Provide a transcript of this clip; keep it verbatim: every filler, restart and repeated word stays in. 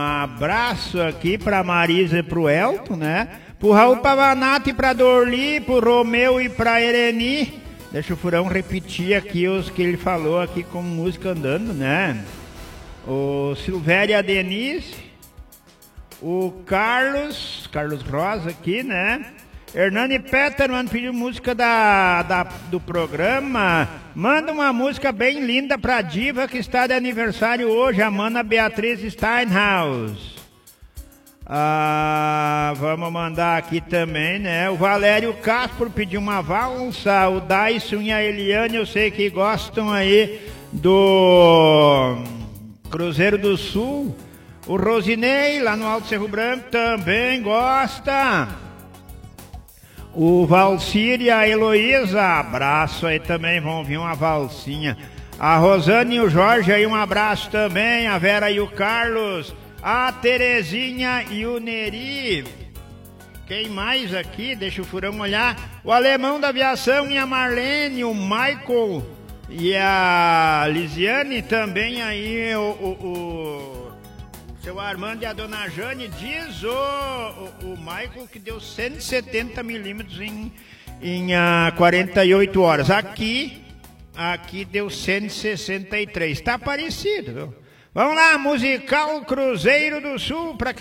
abraço aqui pra Marisa e pro Elton, né? Pro Raul Pavanato e pra Dorli, pro Romeu e pra Ereni. Deixa o Furão repetir aqui os que ele falou aqui com música andando, né? O Silvéria Denise, o Carlos, Carlos Rosa aqui, né? Hernani Peterman pediu música da, da, do programa. Manda uma música bem linda pra diva que está de aniversário hoje, a mana Beatriz Steinhaus. Ah, vamos mandar aqui também, né? O Valério Castro pediu uma valsa. O Dyson e a Eliane, eu sei que gostam aí do Cruzeiro do Sul. O Rosinei, lá no Alto Cerro Branco, também gosta. O Valcir e a Heloísa, abraço aí também, vão vir uma valsinha. A Rosane e o Jorge aí, um abraço também. A Vera e o Carlos. A Terezinha e o Neri. Quem mais aqui? Deixa o Furão olhar. O Alemão da Aviação e a Marlene, o Michael e a Lisiane também aí, o... o, o seu Armando e a dona Jane. Diz o, o, o Michael que deu cento e setenta milímetros em, em uh, quarenta e oito horas. Aqui, aqui deu cento e sessenta e três. Tá parecido, viu? Vamos lá, musical Cruzeiro do Sul, para